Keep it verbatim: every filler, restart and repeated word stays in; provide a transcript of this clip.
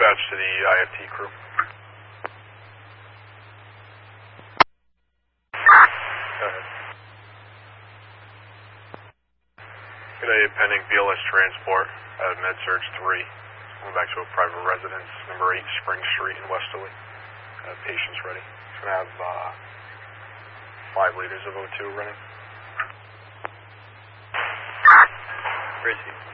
dispatch to the I F T crew. Go ahead. Get a pending B L S transport at MedSurge three. Going back to a private residence, number eight Spring Street in Westerly. Uh, patient's ready. It's going to have uh, five liters of O two running. Where is he?